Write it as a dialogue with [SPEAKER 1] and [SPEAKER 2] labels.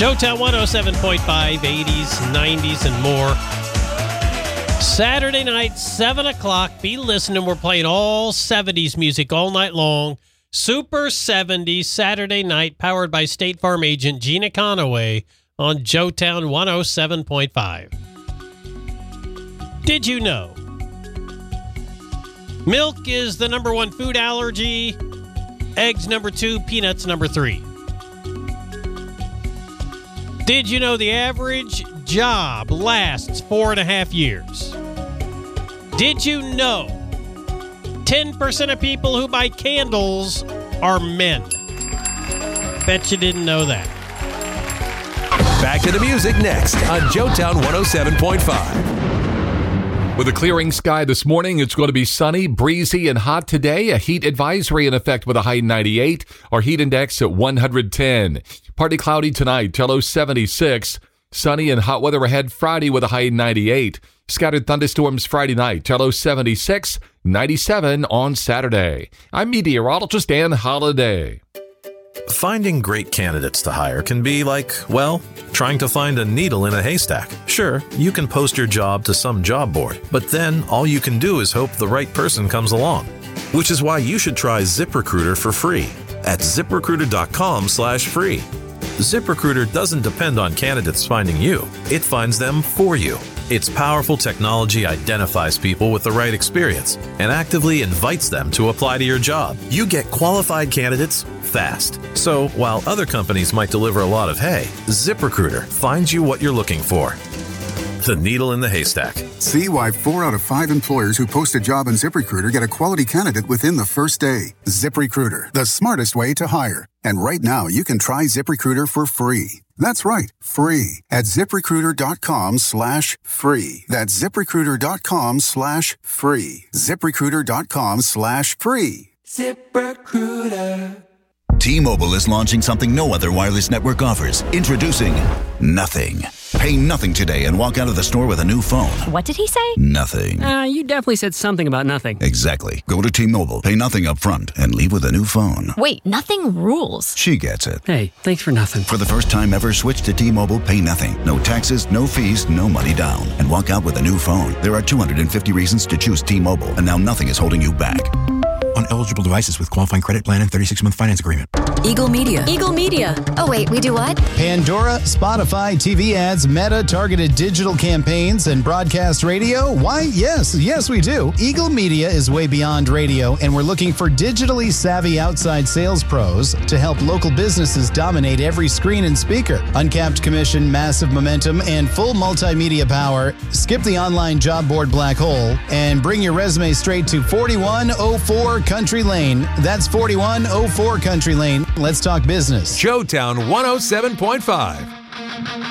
[SPEAKER 1] Joetown 107.5, 80s, 90s, and more. Saturday night, 7 o'clock. Be listening. We're playing all 70s music all night long. Super 70s Saturday night, powered by State Farm agent Gina Conaway on Joetown 107.5. Did you know milk is the number one food allergy, eggs number 2, peanuts number 3? Did you know the average job lasts 4.5 years? Did you know 10% of people who buy candles are men? Bet you didn't know that.
[SPEAKER 2] Back to the music next on Joetown 107.5.
[SPEAKER 3] With a clearing sky this morning, it's going to be sunny, breezy, and hot today. A heat advisory in effect with a high 98. Our heat index at 110. Partly cloudy tonight, low 76. Sunny and hot weather ahead Friday with a high 98. Scattered thunderstorms Friday night, low 76. 97 on Saturday. I'm meteorologist Dan Holliday.
[SPEAKER 4] Finding great candidates to hire can be like, well, trying to find a needle in a haystack. Sure, you can post your job to some job board, but then all you can do is hope the right person comes along. Which is why you should try ZipRecruiter for free at ZipRecruiter.com/free. ZipRecruiter doesn't depend on candidates finding you. It finds them for you. Its powerful technology identifies people with the right experience and actively invites them to apply to your job. You get qualified candidates fast. So while other companies might deliver a lot of hay, ZipRecruiter finds you what you're looking for. The needle in the haystack.
[SPEAKER 5] See why 4 out of 5 employers who post a job on ZipRecruiter get a quality candidate within the first day. ZipRecruiter, the smartest way to hire. And right now, you can try ZipRecruiter for free. That's right, free at ZipRecruiter.com/free. That's ZipRecruiter.com/free. ZipRecruiter.com/free.
[SPEAKER 6] ZipRecruiter.
[SPEAKER 7] T-Mobile is launching something no other wireless network offers. Introducing Nothing. Pay nothing today and walk out of the store with a new phone.
[SPEAKER 8] What did he say?
[SPEAKER 7] Nothing.
[SPEAKER 9] You definitely said something about nothing.
[SPEAKER 7] Exactly. Go to T-Mobile, pay nothing up front, and leave with a new phone.
[SPEAKER 8] Wait, nothing rules.
[SPEAKER 7] She gets it.
[SPEAKER 9] Hey, thanks for nothing.
[SPEAKER 7] For the first time ever, switch to T-Mobile, pay nothing. No taxes, no fees, no money down. And walk out with a new phone. There are 250 reasons to choose T-Mobile, and now nothing is holding you back.
[SPEAKER 10] On eligible devices with qualifying credit plan and 36-month finance agreement.
[SPEAKER 11] Eagle Media.
[SPEAKER 8] Eagle Media. Oh, wait, we do what?
[SPEAKER 12] Pandora, Spotify, TV ads, Meta, targeted digital campaigns, and broadcast radio? Why, yes, we do. Eagle Media is way beyond radio, and we're looking for digitally savvy outside sales pros to help local businesses dominate every screen and speaker. Uncapped commission, massive momentum, and full multimedia power. Skip the online job board black hole and bring your resume straight to 4104 Country Lane. That's 4104 Country Lane. Let's talk business.
[SPEAKER 2] Joetown 107.5.